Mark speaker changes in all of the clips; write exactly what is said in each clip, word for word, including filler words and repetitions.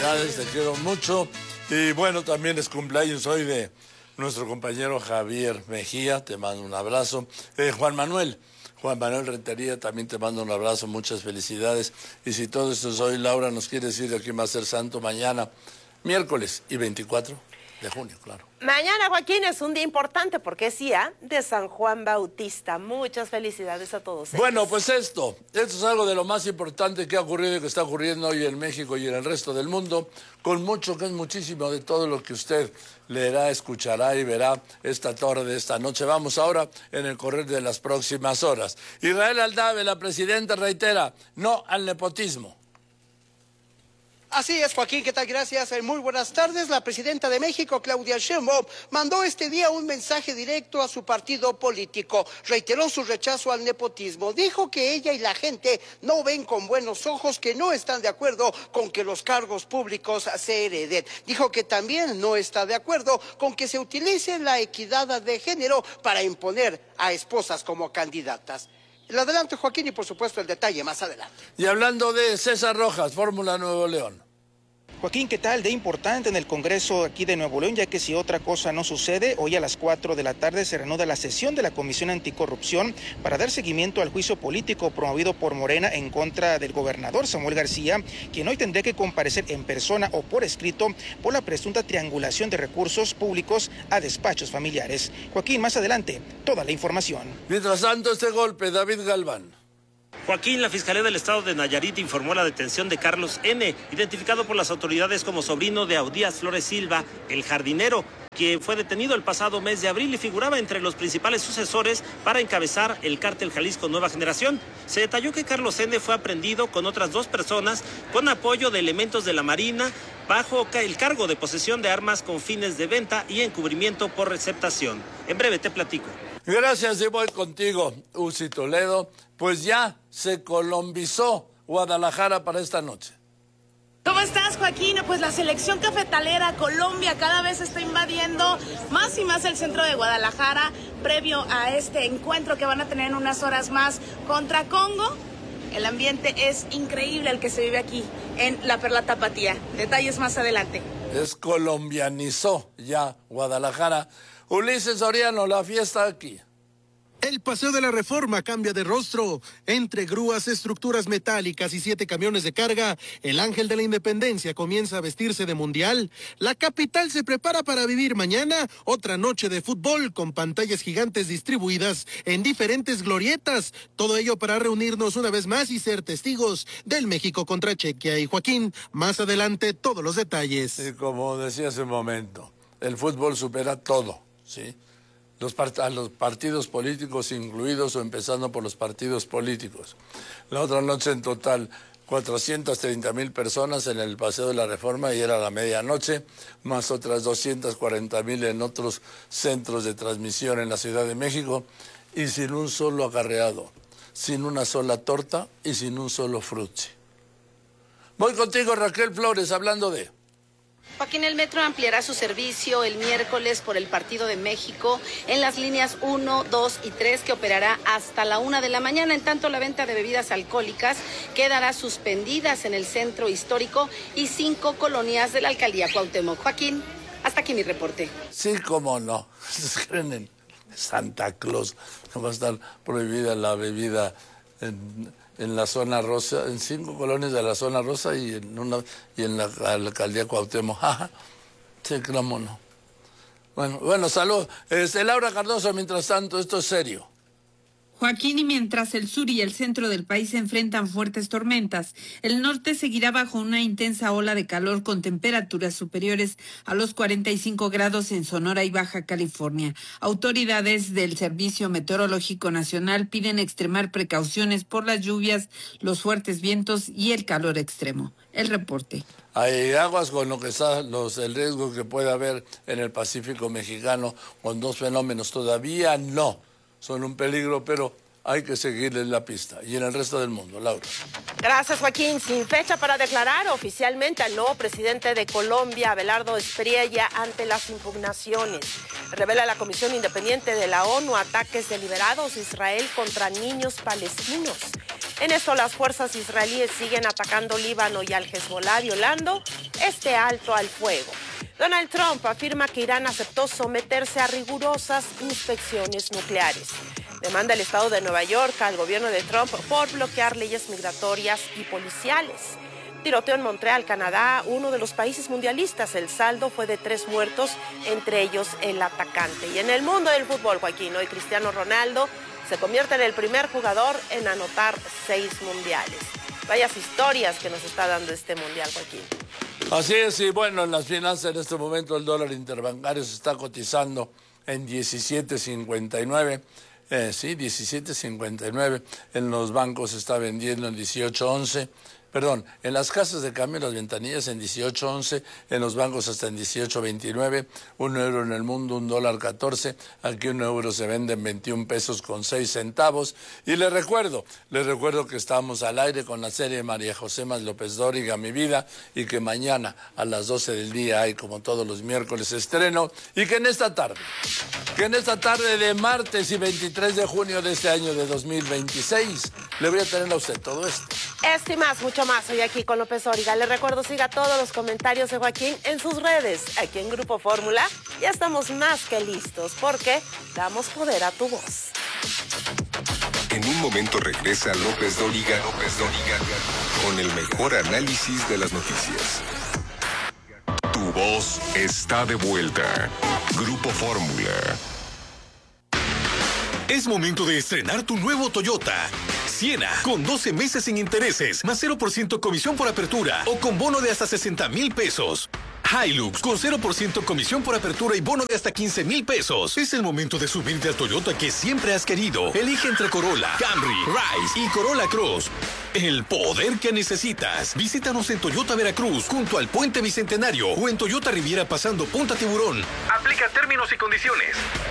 Speaker 1: felicidades, te quiero mucho. Y bueno, también es cumpleaños hoy de nuestro compañero Javier Mejía, te mando un abrazo. Eh, Juan Manuel, Juan Manuel Rentería, también te mando un abrazo, muchas felicidades. Y si todo esto es hoy, Laura, nos quiere decir de quién va a ser santo mañana, miércoles y veinticuatro de junio, claro.
Speaker 2: Mañana, Joaquín, es un día importante porque es día de San Juan Bautista. Muchas felicidades a todos ellos.
Speaker 1: Bueno, pues esto, esto es algo de lo más importante que ha ocurrido y que está ocurriendo hoy en México y en el resto del mundo, con mucho, que es muchísimo de todo lo que usted leerá, escuchará y verá esta tarde, esta noche. Vamos ahora en el correr de las próximas horas. Israel Aldave, la presidenta, reitera, no al nepotismo.
Speaker 3: Así es, Joaquín, ¿qué tal? Gracias. Muy buenas tardes. La presidenta de México, Claudia Sheinbaum, mandó este día un mensaje directo a su partido político. Reiteró su rechazo al nepotismo. Dijo que ella y la gente no ven con buenos ojos, que no están de acuerdo con que los cargos públicos se hereden. Dijo que también no está de acuerdo con que se utilice la equidad de género para imponer a esposas como candidatas. El adelanto, Joaquín, y por supuesto el detalle más adelante.
Speaker 1: Y hablando de César Rojas, Fórmula Nuevo León.
Speaker 4: Joaquín, ¿qué tal? De importante en el Congreso aquí de Nuevo León, ya que si otra cosa no sucede, hoy a las cuatro de la tarde se reanuda la sesión de la Comisión Anticorrupción para dar seguimiento al juicio político promovido por Morena en contra del gobernador Samuel García, quien hoy tendría que comparecer en persona o por escrito por la presunta triangulación de recursos públicos a despachos familiares. Joaquín, más adelante, toda la información.
Speaker 1: Mientras tanto, este golpe, David Galván.
Speaker 5: Joaquín, la Fiscalía del Estado de Nayarit informó la detención de Carlos N., identificado por las autoridades como sobrino de Audías Flores Silva, el jardinero, quien fue detenido el pasado mes de abril y figuraba entre los principales sucesores para encabezar el cártel Jalisco Nueva Generación. Se detalló que Carlos N. fue aprehendido con otras dos personas con apoyo de elementos de la Marina bajo el cargo de posesión de armas con fines de venta y encubrimiento por receptación. En breve te platico.
Speaker 1: Gracias, y voy contigo, Uzi Toledo. Pues ya se colombizó Guadalajara para esta noche.
Speaker 6: ¿Cómo estás, Joaquín? Pues la selección cafetalera Colombia cada vez está invadiendo más y más el centro de Guadalajara previo a este encuentro que van a tener en unas horas más contra Congo. El ambiente es increíble el que se vive aquí en la Perla Tapatía. Detalles más adelante.
Speaker 1: Es colombianizó ya Guadalajara. Ulises Soriano, la fiesta aquí.
Speaker 7: El Paseo de la Reforma cambia de rostro. Entre grúas, estructuras metálicas y siete camiones de carga, el Ángel de la Independencia comienza a vestirse de mundial. La capital se prepara para vivir mañana otra noche de fútbol con pantallas gigantes distribuidas en diferentes glorietas. Todo ello para reunirnos una vez más y ser testigos del México contra Chequia. Y Joaquín, más adelante todos los detalles.
Speaker 1: Y como decía hace un momento, el fútbol supera todo, ¿sí? Los, part a los partidos políticos incluidos o empezando por los partidos políticos. La otra noche en total cuatrocientas treinta mil personas en el Paseo de la Reforma y era la medianoche, más otras doscientas cuarenta mil en otros centros de transmisión en la Ciudad de México y sin un solo acarreado, sin una sola torta y sin un solo frutzi. Voy contigo, Raquel Flores, hablando de...
Speaker 8: Joaquín, el metro ampliará su servicio el miércoles por el Partido de México en las líneas uno, dos y tres que operará hasta la una de la mañana. En tanto, la venta de bebidas alcohólicas quedará suspendidas en el centro histórico y cinco colonias de la alcaldía Cuauhtémoc. Joaquín, hasta aquí mi reporte.
Speaker 1: Sí, cómo no. Creen en Santa Claus. No va a estar prohibida la bebida en... en la zona rosa, en cinco colonias de la zona rosa y en una y en la, la alcaldía Cuauhtémoc. Ajá, sí, cómo no. Bueno, bueno, salud. Este, Laura Cardoso, mientras tanto, esto es serio.
Speaker 9: Joaquín, y mientras el sur y el centro del país se enfrentan fuertes tormentas, el norte seguirá bajo una intensa ola de calor con temperaturas superiores a los cuarenta y cinco grados en Sonora y Baja California. Autoridades del Servicio Meteorológico Nacional piden extremar precauciones por las lluvias, los fuertes vientos y el calor extremo. El reporte.
Speaker 1: Hay aguas con lo que está los, el riesgo que puede haber en el Pacífico mexicano con dos fenómenos. Todavía no son un peligro, pero hay que seguirles la pista. Y en el resto del mundo, Laura.
Speaker 2: Gracias, Joaquín. Sin fecha para declarar oficialmente al nuevo presidente de Colombia, Abelardo Espriella, ante las impugnaciones. Revela la Comisión Independiente de la ONU ataques deliberados de Israel contra niños palestinos. En esto, las fuerzas israelíes siguen atacando Líbano y al Hezbollah, violando este alto al fuego. Donald Trump afirma que Irán aceptó someterse a rigurosas inspecciones nucleares. Demanda el estado de Nueva York al gobierno de Trump por bloquear leyes migratorias y policiales. Tiroteo en Montreal, Canadá, uno de los países mundialistas. El saldo fue de tres muertos, entre ellos el atacante. Y en el mundo del fútbol, Joaquín, hoy Cristiano Ronaldo se convierte en el primer jugador en anotar seis mundiales. Vayas historias que nos está dando este mundial, Joaquín.
Speaker 1: Así es, y bueno, en las finanzas en este momento el dólar interbancario se está cotizando en diecisiete cincuenta y nueve. Eh, sí, diecisiete cincuenta y nueve. En los bancos se está vendiendo en dieciocho once. Perdón, en las casas de cambio, las ventanillas en dieciocho once, en los bancos hasta en dieciocho veintinueve, un euro en el mundo, un dólar catorce, aquí un euro se vende en veintiún pesos con seis centavos. Y les recuerdo, les recuerdo que estamos al aire con la serie María José Más López Dóriga, Mi Vida, y que mañana a las doce del día hay, como todos los miércoles, estreno, y que en esta tarde, que en esta tarde de martes y veintitrés de junio de este año de dos mil veintiséis, le voy a tener a usted todo esto.
Speaker 2: Este y más, mucho más, hoy aquí con López Dóriga. Les recuerdo, siga todos los comentarios de Joaquín en sus redes. Aquí en Grupo Fórmula ya estamos más que listos porque damos poder a tu voz.
Speaker 10: En un momento regresa López Dóriga, López Dóriga, con el mejor análisis de las noticias. Tu voz está de vuelta. Grupo Fórmula.
Speaker 11: Es momento de estrenar tu nuevo Toyota Siena, con doce meses sin intereses, más cero por ciento comisión por apertura o con bono de hasta sesenta mil pesos. Hilux, con cero por ciento comisión por apertura y bono de hasta quince mil pesos. Es el momento de subirte al Toyota que siempre has querido. Elige entre Corolla, Camry, Rise y Corolla Cross. El poder que necesitas. Visítanos en Toyota Veracruz, junto al Puente Bicentenario, o en Toyota Riviera pasando Punta Tiburón. Aplica términos y condiciones.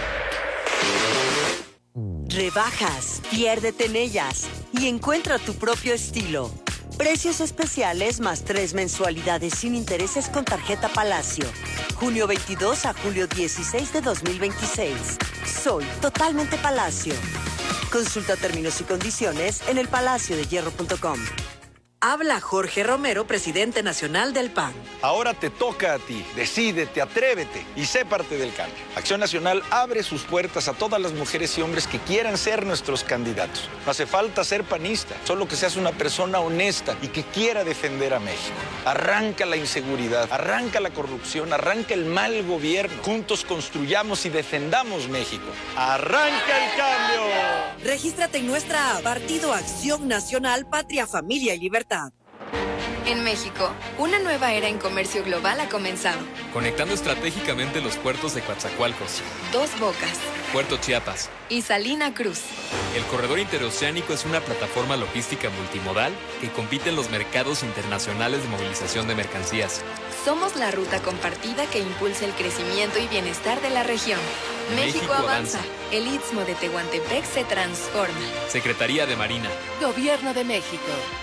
Speaker 12: Rebajas, piérdete en ellas y encuentra tu propio estilo. Precios especiales más tres mensualidades sin intereses con tarjeta Palacio. junio veintidós a julio dieciséis de dos mil veintiséis. Soy totalmente Palacio. Consulta términos y condiciones en el palacio de hierro punto com. Habla Jorge Romero, presidente nacional del P A N.
Speaker 13: Ahora te toca a ti. Decídete, atrévete y sé parte del cambio. Acción Nacional abre sus puertas a todas las mujeres y hombres que quieran ser nuestros candidatos. No hace falta ser panista, solo que seas una persona honesta y que quiera defender a México. Arranca la inseguridad, arranca la corrupción, arranca el mal gobierno. Juntos construyamos y defendamos México. ¡Arranca el cambio!
Speaker 12: Regístrate en nuestra app Partido Acción Nacional, Patria, Familia y Libertad.
Speaker 14: En México, una nueva era en comercio global ha comenzado.
Speaker 15: Conectando estratégicamente los puertos de Coatzacoalcos,
Speaker 14: Dos Bocas
Speaker 15: Puerto Chiapas
Speaker 14: y Salina Cruz.
Speaker 15: El corredor interoceánico es una plataforma logística multimodal que compite en los mercados internacionales de movilización de mercancías.
Speaker 14: Somos la ruta compartida que impulsa el crecimiento y bienestar de la región. México, México avanza. avanza. El Istmo de Tehuantepec se transforma.
Speaker 15: Secretaría de Marina.
Speaker 14: Gobierno de México.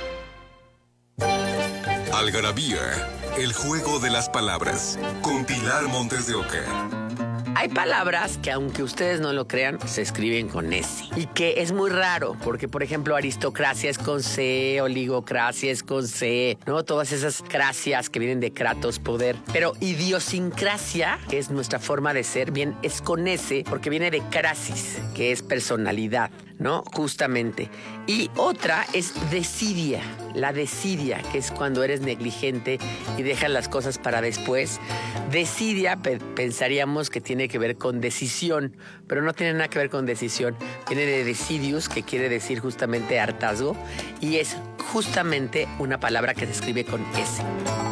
Speaker 10: Algarabía, el juego de las palabras, con Pilar Montes de Oca.
Speaker 16: Hay palabras que, aunque ustedes no lo crean, se escriben con S. Y que es muy raro, porque, por ejemplo, aristocracia es con C, oligocracia es con C, ¿no? Todas esas cracias que vienen de kratos, poder. Pero idiosincrasia, que es nuestra forma de ser, bien, es con S, porque viene de crasis, que es personalidad, ¿no? Justamente. Y otra es desidia, la desidia, que es cuando eres negligente y dejas las cosas para después. Desidia, pe- pensaríamos que tiene que ver con decisión, pero no tiene nada que ver con decisión. Viene de decidius, que quiere decir justamente hartazgo, y es justamente una palabra que se escribe con S.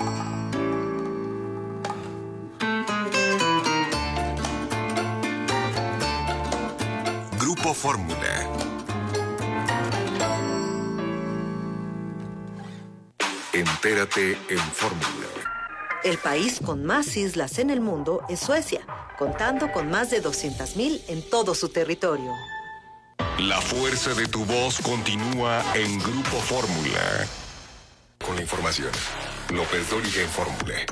Speaker 10: Grupo Fórmula. Entérate en Fórmula.
Speaker 17: El país con más islas en el mundo es Suecia, contando con más de doscientas mil en todo su territorio.
Speaker 10: La fuerza de tu voz continúa en Grupo Fórmula. Con la información, López Dóriga en Fórmula.